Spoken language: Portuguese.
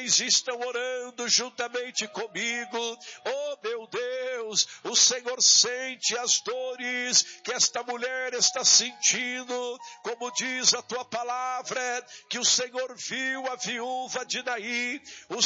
homens estão orando juntamente comigo. Oh meu Deus, o Senhor sente as dores que esta mulher está sentindo, como diz a tua palavra, que o Senhor viu a viúva de Naim, o